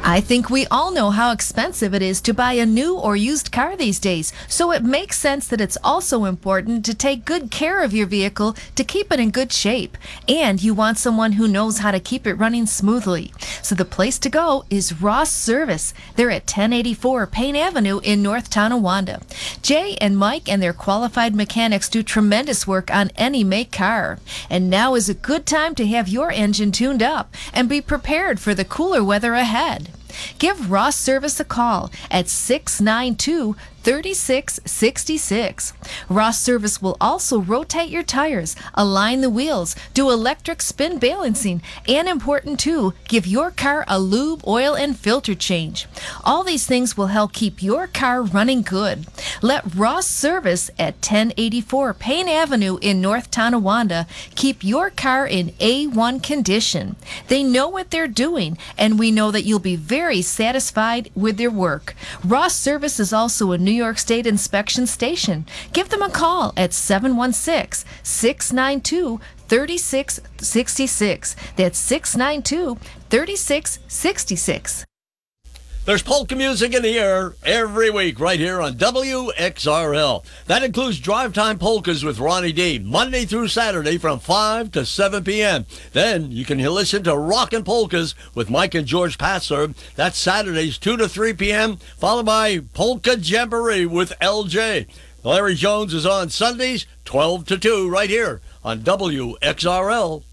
I think we all know how expensive it is to buy a new or used car these days, so it makes sense that it's also important to take good care of your vehicle to keep it in good shape. And you want someone who knows how to keep it running smoothly. So the place to go is Ross Service. They're at 1084 Payne Avenue in North Tonawanda. Jay and Mike and their qualified mechanics do tremendous work on any make car. And now is a good time to have your engine tuned up and be prepared for the cooler weather ahead. Give Ross Service a call at 692-3666. Ross Service will also rotate your tires, align the wheels, do electric spin balancing, and important too, give your car a lube, oil, and filter change. All these things will help keep your car running good. Let Ross Service at 1084 Payne Avenue in North Tonawanda keep your car in A1 condition. They know what they're doing, and we know that you'll be very satisfied with their work. Ross Service is also a New York State inspection station. Give them a call at 716-692-3666. That's 692-3666. There's polka music in the air every week right here on WXRL. That includes Drive Time Polkas with Ronnie D, Monday through Saturday from 5 to 7 p.m. Then you can listen to Rockin' Polkas with Mike and George Patzer. That's Saturdays 2 to 3 p.m., followed by Polka Jamboree with LJ. Larry Jones is on Sundays 12 to 2 right here on WXRL.